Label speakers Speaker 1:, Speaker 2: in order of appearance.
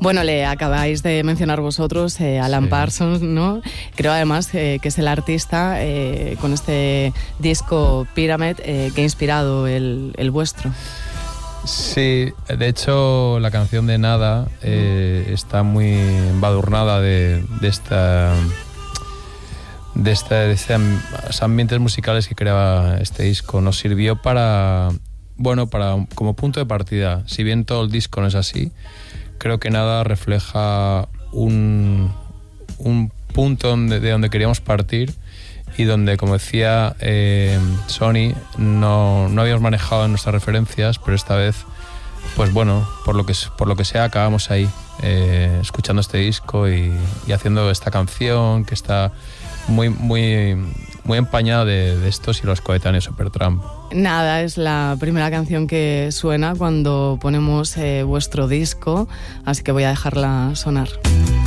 Speaker 1: Bueno, le acabáis de mencionar vosotros Alan Parsons, ¿no? Creo además que es el artista con este disco Pyramid que ha inspirado el vuestro.
Speaker 2: Sí, de hecho la canción de Nada está muy embadurnada de ambientes musicales que creaba este disco. Nos sirvió como punto de partida. Si bien todo el disco no es así, creo que Nada refleja un punto de donde queríamos partir y donde, como decía Sony, no habíamos manejado nuestras referencias, pero esta vez, pues bueno, por lo que sea, acabamos ahí escuchando este disco y haciendo esta canción que está muy, muy, muy empañada de estos y los coetáneos Supertramp.
Speaker 1: Nada, es la primera canción que suena cuando ponemos vuestro disco, así que voy a dejarla sonar.